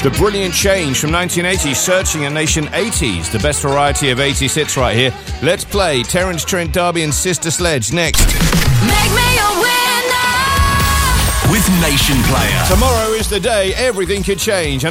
The Brilliant Change from 1980, searching a nation 80s. The best variety of 80s hits right here. Let's play Terence Trent D'Arby and Sister Sledge next. Make me a winner with Nation Player. Tomorrow is the day everything could change.